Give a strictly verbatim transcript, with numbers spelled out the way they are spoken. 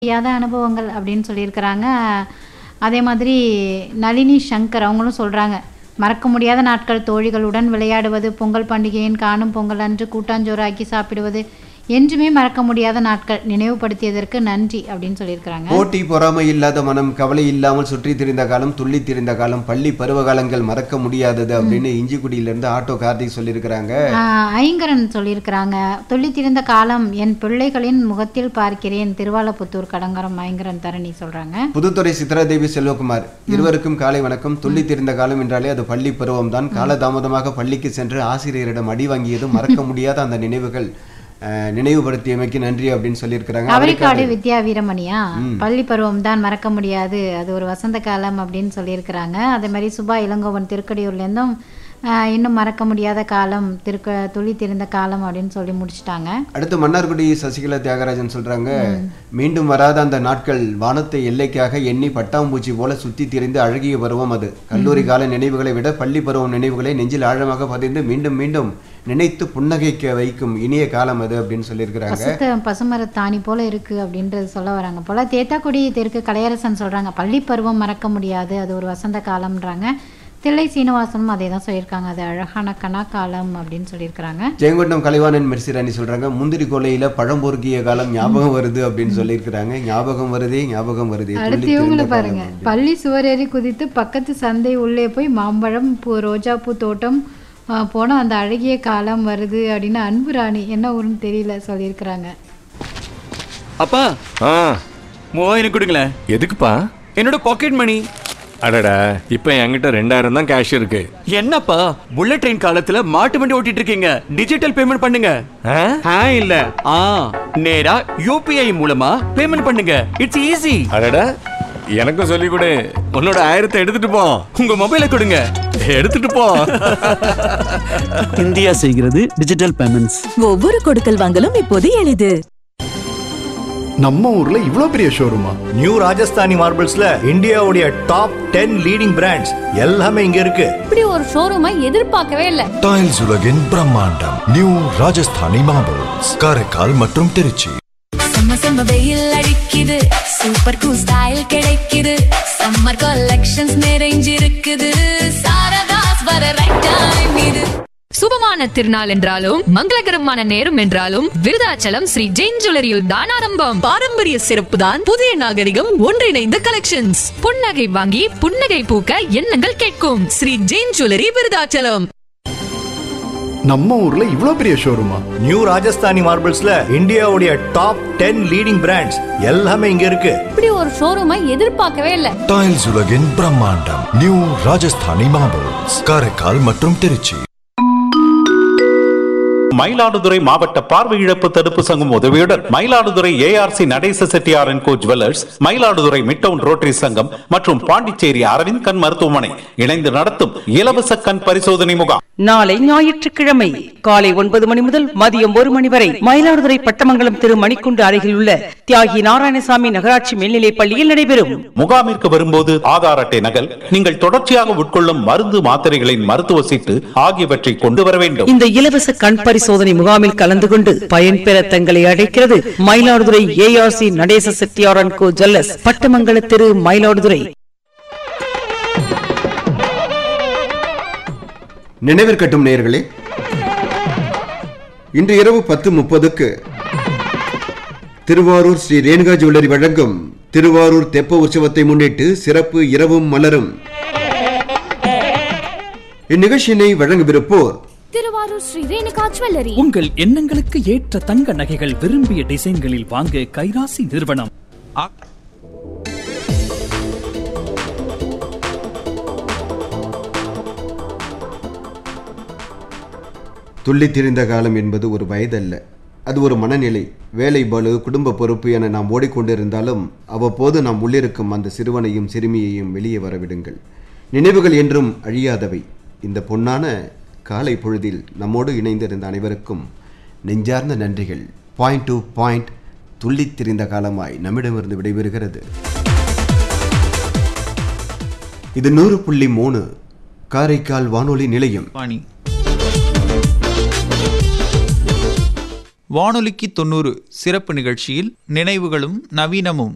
முடியாத அனுபவங்கள் அப்படின்னு சொல்லியிருக்கிறாங்க. அதே மாதிரி நளினி சங்கர் அவங்களும் சொல்கிறாங்க, மறக்க முடியாத நாட்கள் தோழிகளுடன் விளையாடுவது, பொங்கல் பண்டிகையின் காணும் பொங்கல் அன்று கூட்டாஞ்சோறு ஆக்கி சாப்பிடுவது என்றுமே மறக்க முடியாத நாட்கள், நினைவுபடுத்தியதற்கு நன்றி அப்படின்னு சொல்லியிருக்கிறாங்க. போட்டி பொறாமை இல்லாத மனம், கவலை இல்லாமல் சுற்றி திரிந்த காலம், துள்ளி திரிந்த காலம், பள்ளி பருவ காலங்கள் மறக்க முடியாதது அப்படின்னு இஞ்சிக்குடியிலிருந்து ஆட்டோ கார்த்திக் சொல்லியிருக்கிறாங்க. ஐங்கரன் சொல்லியிருக்கிறாங்க, துள்ளி திரிந்த காலம் என் பிள்ளைகளின் முகத்தில் பார்க்கிறேன். திருவாலப்புத்தூர் கடங்கரம் ஐங்கரன் தரணி சொல்றாங்க. புதுத்துறை சித்ராதேவி செல்வகுமார், இருவருக்கும் காலை வணக்கம். துள்ளி திரிந்த காலம் என்றாலே அது பள்ளி பருவம் தான். காலதாமதமாக பள்ளிக்கு சென்று ஆசிரியரிடம் அடி வாங்கியதும் மறக்க முடியாத அந்த நினைவுகள், நினைவுபடுத்தியமைக்கு நன்றி அப்படின்னு சொல்லியிருக்கிறாங்க. அவரைக்காடு வித்யா வீரமணியா, பள்ளி பருவம் தான் மறக்க முடியாது, அது ஒரு வசந்த காலம் அப்படின்னு சொல்லியிருக்கிறாங்க. அதே மாதிரி சுபா இளங்கோவன் திருக்கடியூர்லேருந்தும் இன்னும் மறக்க முடியாத காலம் திருக்க துளி திரிந்த காலம் அப்படின்னு சொல்லி முடிச்சுட்டாங்க. அடுத்து மன்னார்குடி சசிகலா தியாகராஜன் சொல்றாங்க, மீண்டும் வராத அந்த நாட்கள் வானத்தை எல்லைக்காக எண்ணி பட்டாம்பூச்சி போல சுத்தி திரிந்து அழகிய பருவம் அது. கல்லூரி கால நினைவுகளை விட பள்ளி பருவம் நினைவுகளை நெஞ்சில் ஆழமாக பதிந்து மீண்டும் மீண்டும் நினைத்து புன்னகைக்க வைக்கும் இனிய காலம் அது அப்படின்னு சொல்லியிருக்கிறாங்க. பசுமர தாணி போல இருக்கு அப்படின்றது சொல்ல வராங்க போல. தேத்தாக்குடி தெற்கு கலையரசன் சொல்றாங்க, பள்ளி பருவம் மறக்க முடியாது, அது ஒரு வசந்த காலம்ன்றாங்க. தில்லை சீனிவாசனும் அதே தான் சொல்லியிருக்காங்க, அது அழகான கனா காலம் அப்படின்னு சொல்லியிருக்கிறாங்க. ஜெயங்கொண்டம் கலைவாணன் மெர்சிராணி சொல்றாங்க, முந்திரி கொலையில பழம் பொறுக்கிய காலம் ஞாபகம் வருது அப்படின்னு சொல்லியிருக்கிறாங்க. ஞாபகம் வருதே ஞாபகம் வருதே. அடுத்து இவங்களை பாருங்க, பள்ளி சுவரேறி குதித்து பக்கத்து சந்தை உள்ளே போய் மாம்பழம் பூ ரோஜா பூ தோட்டம் போன அந்த அழகிய காலம் வருது அப்படின்னு அன்பு ராணி என்ன ஊருன்னு தெரியல சொல்லியிருக்கிறாங்க. அப்பா மூவாயிரம் கொடுங்களேன். எதுக்குப்பா? என்னோட பாக்கெட் மணி. அடடா, இப்ப என்கிட்ட ரெண்டாயிரம் தான் கேஷ் இருக்கு. என்னப்பா புல்லட் ட்ரெயின் காலத்துல மாட்டு வண்டி ஓட்டிட்டு இருக்கீங்க, டிஜிட்டல் பேமெண்ட் பண்ணுங்க. இல்ல ஆ நேரா யூபிஐ மூலமா பேமெண்ட் பண்ணுங்க, இட்ஸ் ஈஸி. அடடா, எனக்கும் சொல்லி கொடு. உன்னோட ஆயிரத்தை எடுத்துட்டு போ. உங்க மொபைலை கொடுங்க, எடுத்துட்டு போ. இந்தியா செய்கிறது டிஜிட்டல் பேமெண்ட்ஸ். ஒவ்வொரு கொடுக்கல் வாங்கலும் இப்போது எளிது. நம்ம ஊர்ல இவ்ளோ பெரிய ஷோரூமா? நியூ ராஜஸ்தானி மார்பிள்ஸ்ல இந்தியாவுடைய டாப் டென் லீடிங் பிராண்ட்ஸ் எல்லாமே இங்க இருக்கு. இப்படி ஒரு ஷோரூமை எதிர்பார்க்கவே இல்ல. டைல்ஸ் உலகின் பிரம்மாண்டம் நியூ ராஜஸ்தானி மார்பிள்ஸ், காரைக்கால் மற்றும் திருச்சி. செம்ம செம்ம வெயில் அடிக்குது, சூப்பர் கூல் ஸ்டைல் கிடைக்குது, சம்மர் கலெக்ஷன்ஸ் நிறைஞ்சிருக்குது, சாரதாஸ் வர ரைட் டைம் இது. சுபமான திருநாள் என்றாலும் மங்களகரமான நேரம் என்றாலும் விருதாச்சலம் ஸ்ரீ ஜெயின் ஜுவல்லரியில் தான் ஆரம்பம். பாரம்பரிய சிறப்பு தான் புதிய நாகரிகம் ஒன்றிணைந்த கலெக்ஷன்ஸ். புன்னகை வாங்கி புன்னகை பூக்க எண்ணங்கள் கேட்கும் ஸ்ரீ ஜெயின் ஜுவல்லரி விருதாச்சலம். நம்ம ஊர்ல இவ்ளோ பெரிய ஷோரூமா? நியூ ராஜஸ்தானி மார்பிள்ஸ்ல இந்தியாவுடைய டாப் டென் லீடிங் பிராண்ட்ஸ் எல்லாமே இங்க இருக்கு. இப்படி ஒரு ஷோரூமை எதிர்பார்க்கவே இல்ல. டைல்ஸ் உலகின் பிரம்மாண்டம் நியூ ராஜஸ்தானி மார்பிள்ஸ், காரைக்கால் மற்றும் திருச்சி. மயிலாடுதுறை மாவட்ட பார்வை இழப்பு தடுப்பு சங்கம் உதவியுடன் Mayiladuthurai ARC Natesa Chettiar and go jewellers, Mayiladuthurai midtown rotary சங்கம் மற்றும் பாண்டிச்சேரி அரவிந்த் கண் மருத்துவமனை இணைந்து நடத்தும் இலவச கண் பரிசோதனை முகாம் நாளை ஞாயிற்றுக்கிழமை காலை ஒன்பது மணி முதல் மதியம் ஒரு மணி வரை மயிலாடுதுறை பட்டமங்கலம் திரு மணிக்குண்டு அருகில் உள்ள தியாகி நாராயணசாமி நகராட்சி மேல்நிலைப் பள்ளியில் நடைபெறும். முகாமிற்கு வரும்போது ஆதார் அட்டை நகல், நீங்கள் தொடர்ச்சியாக உட்கொள்ளும் மருந்து மாத்திரைகளின் மருத்துவ சீட்டு ஆகியவற்றை கொண்டு வர வேண்டும். இந்த இலவச கண் பரிசோதனை முகாமில் கலந்து கொண்டு பயன்பெற தங்களை அழைக்கிறது Mayiladuthurai ARC Natesa Chettiar and go jewellers, பட்டமங்கல திரு மயிலாடுதுறை. நினைவிற்கட்டும் நேயர்களே, இன்று இரவு பத்து முப்பதுக்கு திருவாரூர் ஸ்ரீ ரேணுகா ஜுவல்லரி வழங்கும் திருவாரூர் தெப்ப உற்சவத்தை முன்னிட்டு சிறப்பு இரவும் மலரும். இந்நிகழ்ச்சியினை வழங்கவிருப்போர் திருவாரூர் ஸ்ரீ ரேணுகா ஜுவல்லரி. உங்கள் எண்ணங்களுக்கு ஏற்ற தங்க நகைகள் விரும்பிய டிசைன்களில் வாங்க கைராசி நிறுவனம். துள்ளி திரிந்த காலம் என்பது ஒரு வயதல்ல, அது ஒரு மனநிலை. வேலை பளு, குடும்ப பொறுப்பு என நாம் ஓடிக்கொண்டிருந்தாலும் அவ்வப்போது நாம் உள்ளிருக்கும் அந்த சிறுவனையும் சிறுமியையும் வெளியே வரவிடுங்கள். நினைவுகள் என்றும் அழியாதவை. இந்த பொன்னான காலை பொழுதில் நம்மோடு இணைந்திருந்த அனைவருக்கும் நெஞ்சார்ந்த நன்றிகள். பாயிண்ட் டு பாயிண்ட் துள்ளி திரிந்த காலமாய் நம்மிடமிருந்து விடைபெறுகிறது. இது நூறு புள்ளி மூணு காரைக்கால் வானொலி நிலையம். வானொலிக்கு தொண்ணூறு சிறப்பு நிகழ்ச்சியில் நினைவுகளும் நவீனமும்